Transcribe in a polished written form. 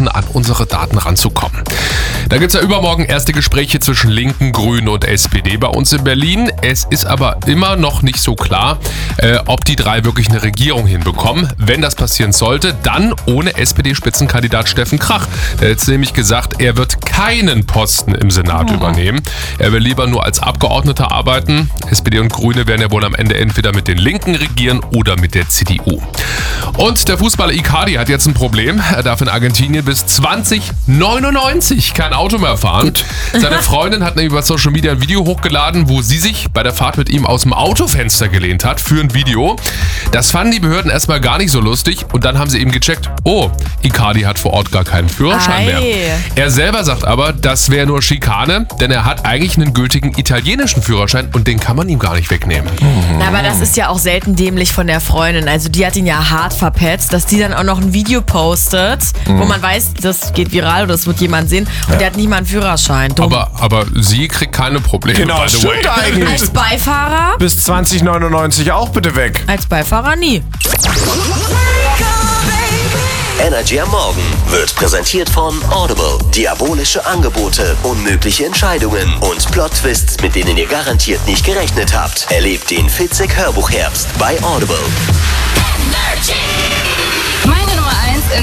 versuchen, an unsere Daten ranzukommen. Da gibt es ja übermorgen erste Gespräche zwischen Linken, Grünen und SPD bei uns in Berlin. Es ist aber immer noch nicht so klar, ob die drei wirklich eine Regierung hinbekommen. Wenn das passieren sollte, dann ohne SPD-Spitzenkandidat Steffen Krach. Der hat jetzt nämlich gesagt, er wird keinen Posten im Senat übernehmen. Er will lieber nur als Abgeordneter arbeiten. SPD und Grüne werden ja wohl am Ende entweder mit den Linken regieren oder mit der CDU. Und der Fußballer Icardi hat jetzt ein Problem. Er darf in Argentinien bis 2099 kein Auto mehr fahren. Gut. Seine Freundin hat nämlich über Social Media ein Video hochgeladen, wo sie sich bei der Fahrt mit ihm aus dem Autofenster gelehnt hat für ein Video. Das fanden die Behörden erstmal gar nicht so lustig und dann haben sie eben gecheckt, oh, Icardi hat vor Ort gar keinen Führerschein mehr. Er selber sagt aber, das wäre nur Schikane, denn er hat eigentlich einen gültigen italienischen Führerschein und den kann man ihm gar nicht wegnehmen. Na, aber das ist ja auch selten dämlich von der Freundin. Also die hat ihn ja hart verpetzt, dass die dann auch noch ein Video postet, wo man weiß, das geht viral oder das wird jemand sehen und der hat nicht mal einen Führerschein. Dumm. Aber sie kriegt keine Probleme. Genau, by the way. stimmt eigentlich. Als Beifahrer? Bis 2099 auch bitte weg. Als Beifahrer nie. Energy am Morgen wird präsentiert von Audible. Diabolische Angebote, unmögliche Entscheidungen und Plot-Twists, mit denen ihr garantiert nicht gerechnet habt. Erlebt den Fitzek Hörbuchherbst bei Audible. Energy.